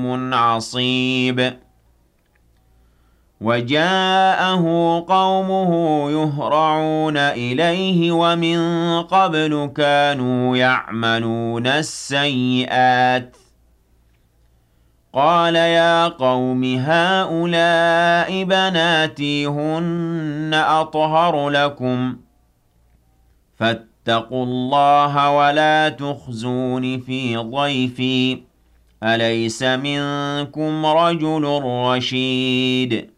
عصيب وجاءه قومه يهرعون إليه ومن قبل كانوا يعملون السيئات قال يا قوم هؤلاء بناتي هن أطهر لكم فاتقوا الله ولا تخزون في ضيفي أليس منكم رجل رشيد